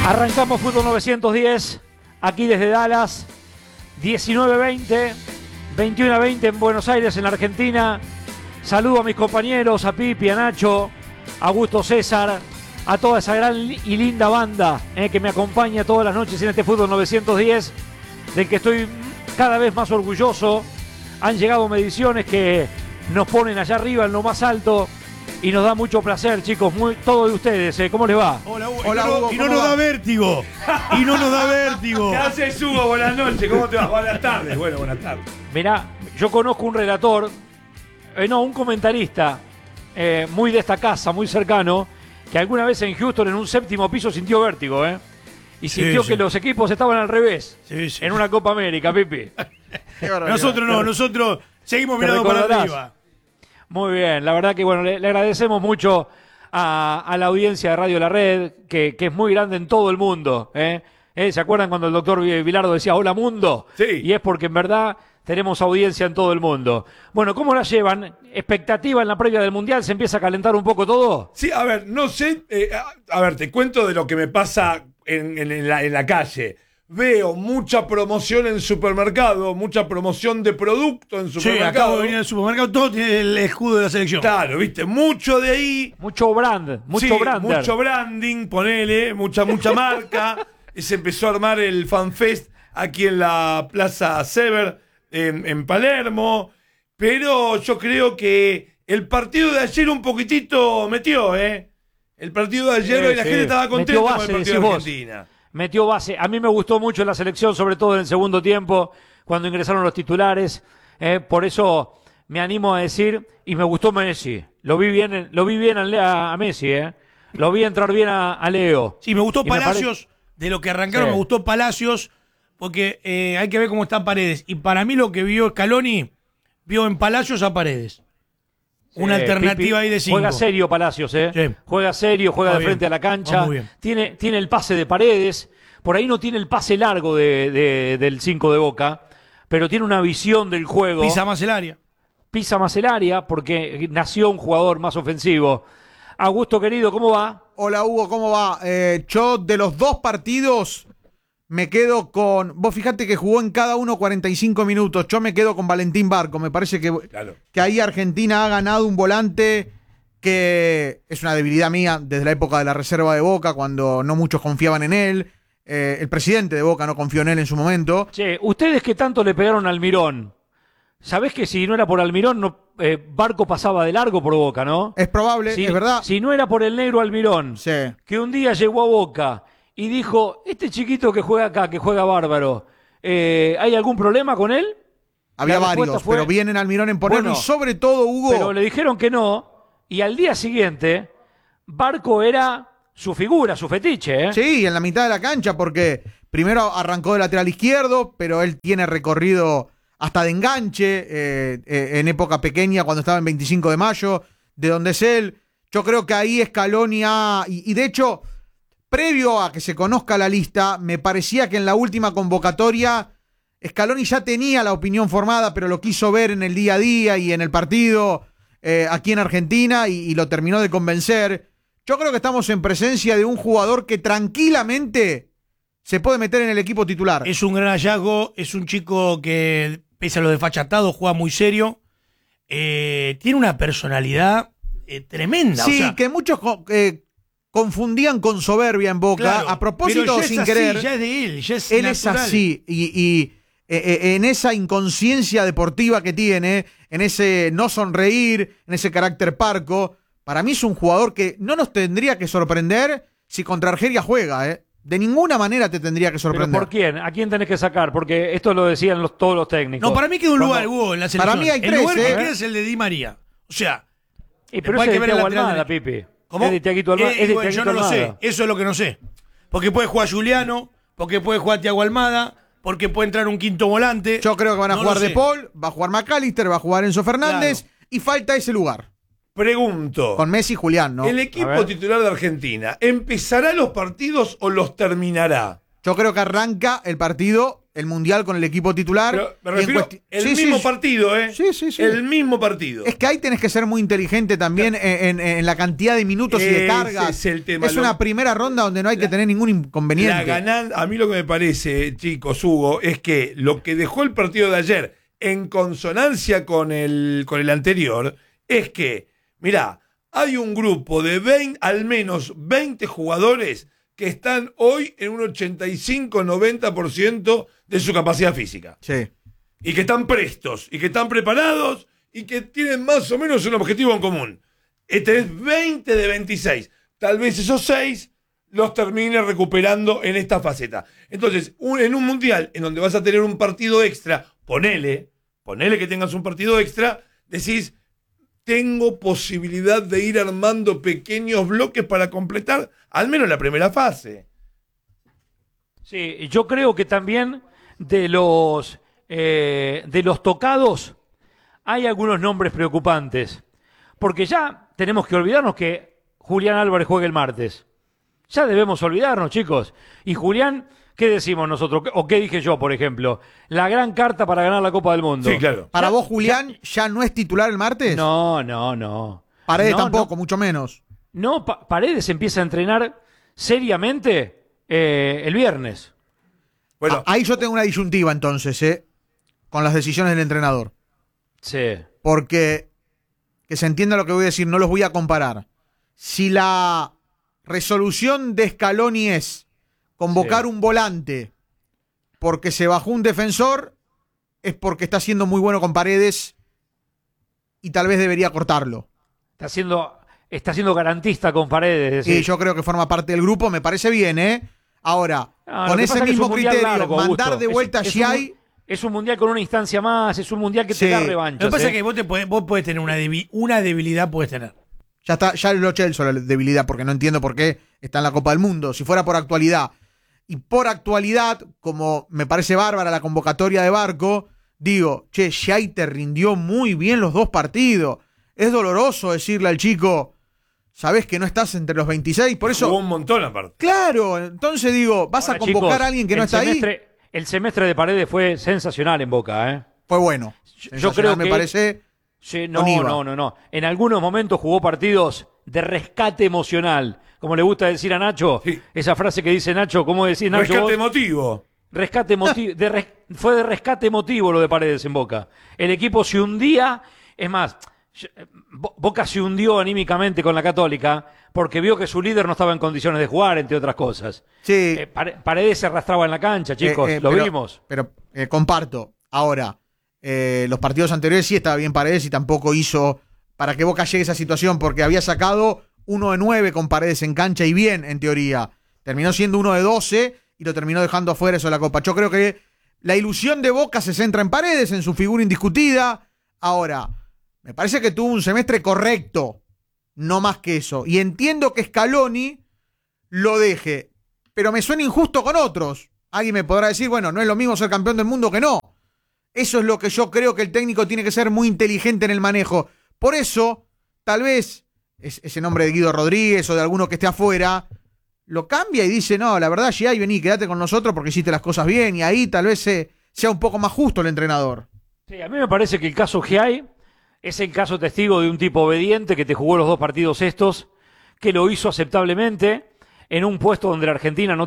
Arrancamos Fútbol 910, aquí desde Dallas, 19:20, 21:20 en Buenos Aires, en la Argentina. Saludo a mis compañeros, a Pipi, a Nacho, a Augusto César, a toda esa gran y linda banda que me acompaña todas las noches en este Fútbol 910, del que estoy cada vez más orgulloso. Han llegado mediciones que nos ponen allá arriba en lo más alto y nos da mucho placer, chicos, todo de ustedes. ¿Cómo les va? Hola, Hugo. Hola, Hugo, y no nos da vértigo. Y no nos da vértigo. ¿Qué haces, Hugo? Buenas noches. ¿Cómo te va? Buenas tardes. Bueno, buenas tardes. Mirá, yo conozco un relator, un comentarista muy de esta casa, muy cercano, que alguna vez en Houston, en un séptimo piso, sintió vértigo, y sintió que los equipos estaban al revés en una Copa América, Pipi. Nosotros no, nosotros seguimos mirando para arriba. Muy bien, la verdad que bueno, le agradecemos mucho a la audiencia de Radio La Red, que es muy grande en todo el mundo. ¿Se acuerdan cuando el doctor Vilardo decía hola mundo? Sí. Y es porque en verdad tenemos audiencia en todo el mundo. Bueno, ¿cómo la llevan? ¿Expectativa en la previa del Mundial? ¿Se empieza a calentar un poco todo? Sí, a ver, no sé. A ver, te cuento de lo que me pasa en la calle. Veo mucha promoción en supermercado, mucha promoción de producto en supermercado. Sí, acabo de venir al supermercado, todo tiene el escudo de la selección. Claro, viste, mucho de ahí. Mucho brand, mucho brander. Mucho branding, ponele, mucha marca. Y se empezó a armar el FanFest aquí en la Plaza Sever, en Palermo. Pero yo creo que el partido de ayer un poquitito metió, El partido de ayer y la gente estaba contenta con el partido de Argentina. Metió base. A mí me gustó mucho la selección, sobre todo en el segundo tiempo, cuando ingresaron los titulares. Por eso me animo a decir, y me gustó Messi. Lo vi bien a Messi, Lo vi entrar bien a Leo. Sí, me gustó Palacios, de lo que arrancaron me gustó Palacios, porque hay que ver cómo están Paredes. Y para mí lo que vio Scaloni, vio en Palacios a Paredes. Una alternativa ahí de 5. Juega serio Palacios, Sí. Juega serio, juega de frente a la cancha. Tiene el pase de Paredes. Por ahí no tiene el pase largo del 5 de Boca, pero tiene una visión del juego. Pisa más el área. Porque nació un jugador más ofensivo. Augusto, querido, ¿cómo va? Hola, Hugo, ¿cómo va? Yo de los dos partidos me quedo con... Vos fijate que jugó en cada uno 45 minutos. Yo me quedo con Valentín Barco. Me parece que ahí Argentina ha ganado un volante que es una debilidad mía desde la época de la reserva de Boca, cuando no muchos confiaban en él. El presidente de Boca no confió en él en su momento. Che, ustedes que tanto le pegaron a Almirón, ¿sabés que si no era por Almirón, Barco pasaba de largo por Boca, no? Es probable, es verdad. Si no era por el negro Almirón, que un día llegó a Boca y dijo, este chiquito que juega acá, que juega bárbaro, ¿hay algún problema con él? Había varios, pero vienen Almirón en ponerlo, y sobre todo, Hugo... Pero le dijeron que no, y al día siguiente, Barco era su figura, su fetiche, Sí, en la mitad de la cancha, porque primero arrancó de lateral izquierdo, pero él tiene recorrido hasta de enganche, en época pequeña, cuando estaba en 25 de mayo, de donde es él. Yo creo que ahí Scaloni y de hecho... Previo a que se conozca la lista, me parecía que en la última convocatoria Scaloni ya tenía la opinión formada, pero lo quiso ver en el día a día y en el partido aquí en Argentina y lo terminó de convencer. Yo creo que estamos en presencia de un jugador que tranquilamente se puede meter en el equipo titular. Es un gran hallazgo, es un chico que, pese a lo desfachatado, juega muy serio. Tiene una personalidad tremenda. Sí, que muchos... confundían con soberbia en Boca, claro, a propósito sin querer. Ya es de él, ya es él natural. Es así, y en esa inconsciencia deportiva que tiene, en ese no sonreír, en ese carácter parco, para mí es un jugador que no nos tendría que sorprender si contra Argelia juega, De ninguna manera te tendría que sorprender. ¿Pero por quién? ¿A quién tenés que sacar? Porque esto lo decían todos los técnicos. No, para mí queda un lugar, Hugo, en la selección. Para mí hay 3, el lugar que queda es el de Di María. O sea... pero ese es de Thiago Almada, Pipi. ¿Cómo? Es de Thiaguito Almada. Bueno, yo no lo sé, eso es lo que no sé. Porque puede jugar Juliano, porque puede jugar Thiago Almada, porque puede entrar un quinto volante. Yo creo que van a jugar De Paul, va a jugar McAllister, va a jugar Enzo Fernández, y falta ese lugar. Pregunto. Con Messi y Julián, ¿no? ¿El equipo titular de Argentina empezará los partidos o los terminará? Yo creo que arranca el partido el Mundial con el equipo titular. Pero me refiero el mismo partido, ¿eh? Sí. El mismo partido. Es que ahí tenés que ser muy inteligente también en la cantidad de minutos y de cargas. Es el tema. Es una primera ronda donde no hay que tener ningún inconveniente. A mí lo que me parece, chicos, Hugo, es que lo que dejó el partido de ayer en consonancia con el anterior es que, mirá, hay un grupo de al menos 20 jugadores que están hoy en un 85-90% de su capacidad física. Sí. Y que están prestos, y que están preparados, y que tienen más o menos un objetivo en común. Tenés 20 de 26. Tal vez esos 6 los termine recuperando en esta faceta. Entonces, en un mundial en donde vas a tener un partido extra, ponele que tengas un partido extra, decís, tengo posibilidad de ir armando pequeños bloques para completar al menos la primera fase. Sí, yo creo que también de los tocados hay algunos nombres preocupantes. Porque ya tenemos que olvidarnos que Julián Álvarez juega el martes. Ya debemos olvidarnos, chicos. Y Julián, ¿qué decimos nosotros? ¿O qué dije yo, por ejemplo? La gran carta para ganar la Copa del Mundo. Sí, claro. ¿Para vos, Julián, ya no es titular el martes? No. Paredes tampoco, mucho menos. No, Paredes empieza a entrenar seriamente el viernes. Bueno, Ahí yo tengo una disyuntiva entonces, con las decisiones del entrenador. Sí. Porque, que se entienda lo que voy a decir, no los voy a comparar. Si la resolución de Scaloni es convocar un volante porque se bajó un defensor, es porque está siendo muy bueno con Paredes y tal vez debería cortarlo. Está siendo garantista con Paredes. Y yo creo que forma parte del grupo, me parece bien, Ahora, con ese mismo criterio, largo, mandar Augusto. de vuelta a Giai. Es un mundial con una instancia más, es un mundial que te da revancha. Lo que pasa es que vos podés tener una debilidad, podés tener. Ya está, ya lo Chelsea la debilidad, porque no entiendo por qué está en la Copa del Mundo. Si fuera por actualidad. Y por actualidad, como me parece bárbara la convocatoria de Barco, digo, Giai te rindió muy bien los 2 partidos. Es doloroso decirle al chico, sabés que no estás entre los 26, por eso. Jugó un montón aparte. Claro, entonces digo, vas a convocar chicos, a alguien que no está ahí. El semestre de Paredes fue sensacional en Boca, Fue bueno. Yo creo que me parece. Sí, no. En algunos momentos jugó partidos de rescate emocional. Como le gusta decir a Nacho, sí. Esa frase que dice Nacho, ¿cómo decís, Nacho? Rescate emotivo. Rescate emotivo. Fue de rescate emotivo lo de Paredes en Boca. El equipo se hundía. Es más, Boca se hundió anímicamente con la Católica porque vio que su líder no estaba en condiciones de jugar, entre otras cosas. Sí. Paredes se arrastraba en la cancha, chicos, lo vimos. Pero comparto. Ahora, los partidos anteriores sí estaba bien Paredes y tampoco hizo para que Boca llegue a esa situación, porque había sacado 1 de 9 con Paredes en cancha y bien, en teoría. Terminó siendo 1 de 12 y lo terminó dejando afuera eso de la Copa. Yo creo que la ilusión de Boca se centra en Paredes, en su figura indiscutida. Ahora, me parece que tuvo un semestre correcto, no más que eso. Y entiendo que Scaloni lo deje, pero me suena injusto con otros. Alguien me podrá decir, bueno, no es lo mismo ser campeón del mundo que no. Eso es lo que yo creo que el técnico tiene que ser muy inteligente en el manejo. Por eso, tal vez, ese nombre de Guido Rodríguez o de alguno que esté afuera, lo cambia y dice, no, la verdad, Giai, vení, quédate con nosotros porque hiciste las cosas bien. Y ahí tal vez sea un poco más justo el entrenador. Sí, a mí me parece que el caso Giai es el caso testigo de un tipo obediente que te jugó los 2 partidos estos, que lo hizo aceptablemente en un puesto donde la Argentina no